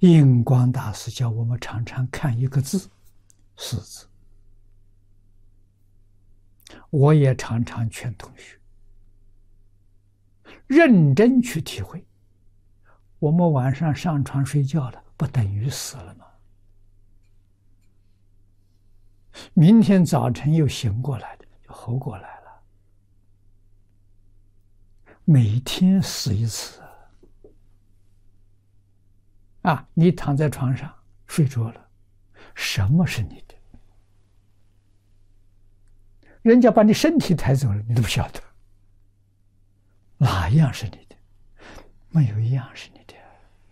印光大师叫我们常常看一个字，四字。我也常常劝同学认真去体会。我们晚上上床睡觉了，不等于死了吗？明天早晨又醒过来的，就活过来了。每天死一次啊！你躺在床上睡着了，什么是你的？人家把你身体抬走了，你都不晓得，哪一样是你的？没有一样是你的。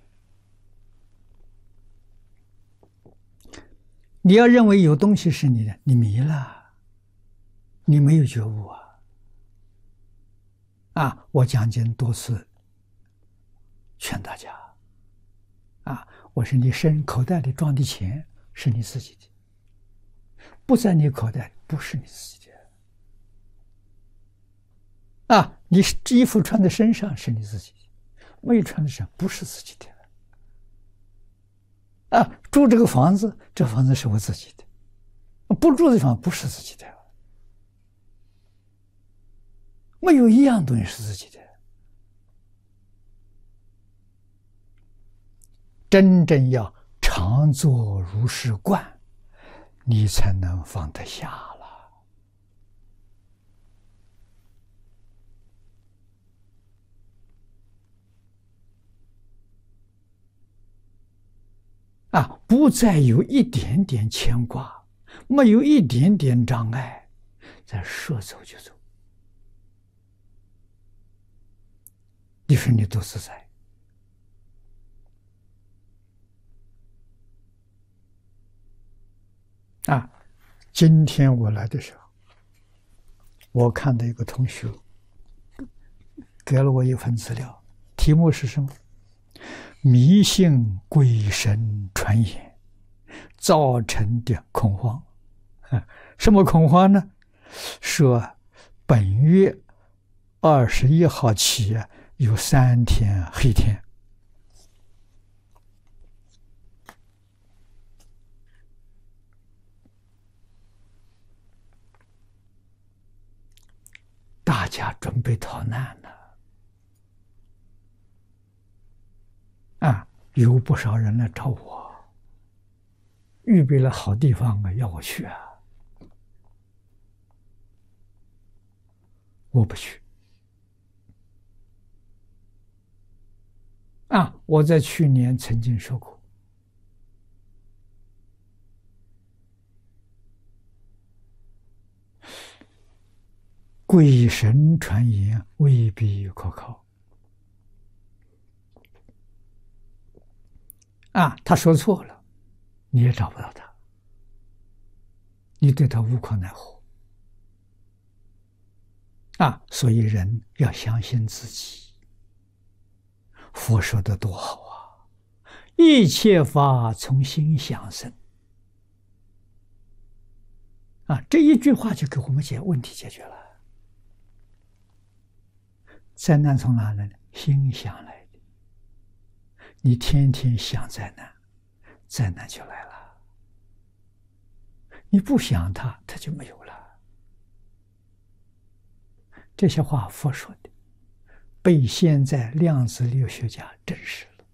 你要认为有东西是你的，你迷了，你没有觉悟啊！啊，我讲经多次劝大家，啊，我说你口袋里装的钱是你自己的，不在你口袋里不是你自己的。啊，你衣服穿在身上是你自己的，没有穿在身上不是自己的。啊，住这个房子，这房子是我自己的，不住的地方不是自己的，没有一样东西是自己的。真正要常作如是观，你才能放得下了。啊，不再有一点点牵挂，没有一点点障碍，再说走就走。你说你多自在啊！今天我来的时候，我看到一个同学给了我一份资料，题目是什么？迷信鬼神传言造成的恐慌。什么恐慌呢？说本月21号起有3天黑天。大家准备逃难了。啊，有不少人来找我，预备了好地方啊，要我去啊。我不去。啊，我在去年曾经说过，鬼神传言未必可靠。啊，他说错了，你也找不到他，你对他无可奈何。啊，所以人要相信自己。佛说的多好啊！一切法从心想生。啊，这一句话就给我们问题解决了。灾难从哪来呢？心想来的。你天天想灾难，灾难就来了。你不想它，它就没有了。这些话佛说的，被现在量子力学家证实了。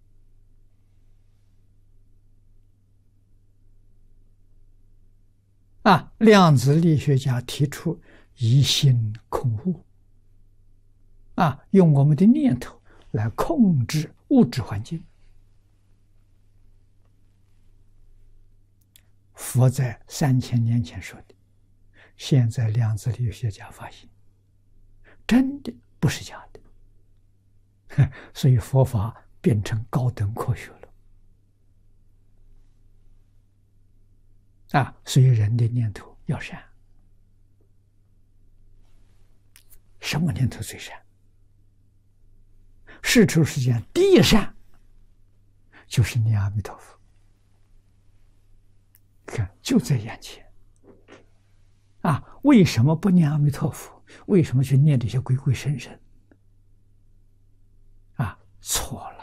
啊，量子力学家提出疑心控物。啊，用我们的念头来控制物质环境。佛在3000年前说的，现在量子力学家发现，真的不是假的。所以佛法变成高等科学了。啊，所以人的念头要善。什么念头最善？世出世间第一善就是念阿弥陀佛。看，就在眼前。啊，为什么不念阿弥陀佛？为什么去念这些鬼鬼神神？啊，错了。